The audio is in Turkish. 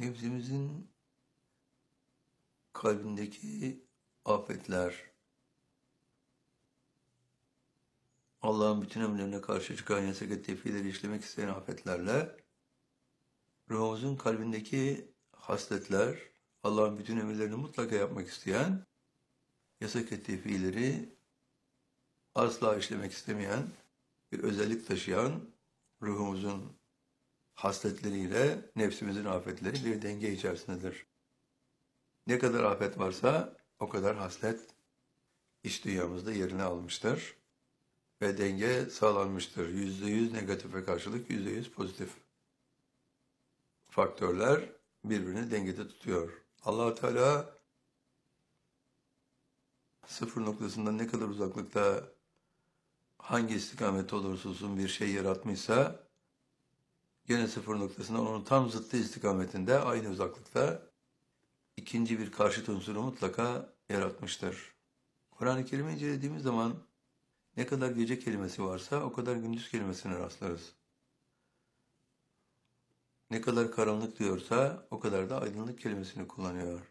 Nefsimizin kalbindeki afetler, Allah'ın bütün emirlerine karşı çıkan yasak ve tevhileri işlemek isteyen afetlerle, ruhumuzun kalbindeki hasletler, Allah'ın bütün emirlerini mutlaka yapmak isteyen, yasak ve tevhileri asla işlemek istemeyen, bir özellik taşıyan ruhumuzun hasletleriyle nefsimizin afetleri bir denge içerisindedir. Ne kadar afet varsa o kadar haslet iç dünyamızda yerini almıştır ve denge sağlanmıştır. %100 negatife karşılık %100 pozitif faktörler birbirini dengede tutuyor. Allah Teala sıfır noktasından ne kadar uzaklıkta hangi istikamette olursa olsun bir şey yaratmışsa gene sıfır noktasından onun tam zıttı istikametinde aynı uzaklıkta ikinci bir karşıt unsuru mutlaka yaratmıştır. Kur'an-ı Kerim'i incelediğimiz zaman ne kadar gece kelimesi varsa o kadar gündüz kelimesine rastlarız. Ne kadar karanlık diyorsa o kadar da aydınlık kelimesini kullanıyor.